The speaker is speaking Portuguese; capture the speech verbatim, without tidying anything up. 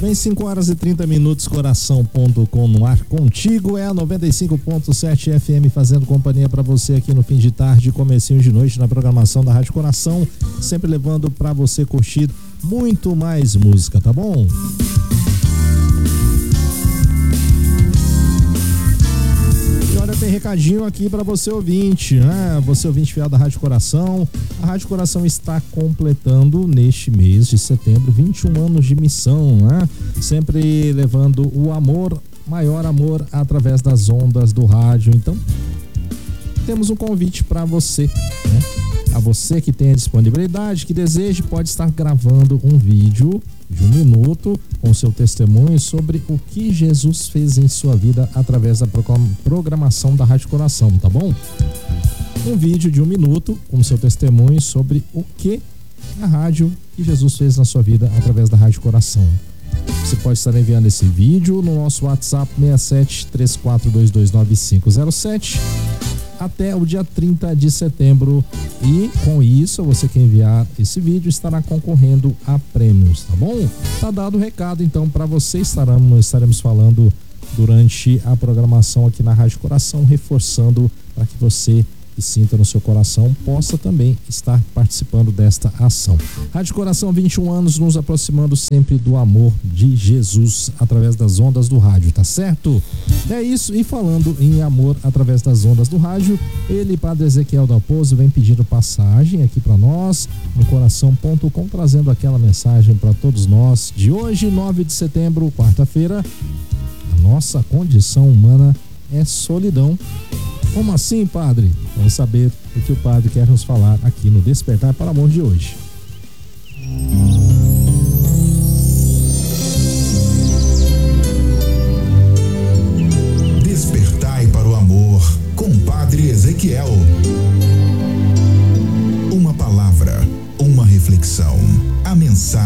bem, cinco horas e trinta minutos, coração ponto com no ar contigo, é a noventa e cinco ponto sete F M fazendo companhia para você aqui no fim de tarde, comecinho de noite na programação da Rádio Coração, sempre levando para você curtir muito mais música, tá bom? E olha, tem recadinho aqui para você ouvinte, né? Você ouvinte fiel da Rádio Coração. A Rádio Coração está completando neste mês de setembro vinte e um anos de missão, né? Sempre levando o amor, maior amor através das ondas do rádio. Então, temos um convite para você, né? A você que tem a disponibilidade, que deseje, pode estar gravando um vídeo de um minuto com seu testemunho sobre o que Jesus fez em sua vida através da programação da Rádio Coração, tá bom? Um vídeo de um minuto com seu testemunho sobre o que a rádio e Jesus fez na sua vida através da Rádio Coração. Você pode estar enviando esse vídeo no nosso WhatsApp seis sete três quatro dois dois nove cinco zero sete até o dia trinta de setembro, e com isso você que enviar esse vídeo estará concorrendo a prêmios, tá bom? Tá dado o recado então para você, estaremos, estaremos falando durante a programação aqui na Rádio Coração, reforçando para que você que sinta no seu coração possa também estar participando desta ação. Rádio Coração, vinte e um anos, nos aproximando sempre do amor de Jesus através das ondas do rádio, tá certo? É isso, e falando em amor através das ondas do rádio, ele, Padre Ezequiel Dalpozo, vem pedindo passagem aqui para nós no coração ponto com, trazendo aquela mensagem para todos nós de hoje, nove de setembro, quarta-feira. A nossa condição humana é solidão. Como assim, padre? Vamos saber o que o padre quer nos falar aqui no Despertar para o Amor de hoje. Despertai para o Amor com Padre Ezequiel. Uma palavra, uma reflexão, a mensagem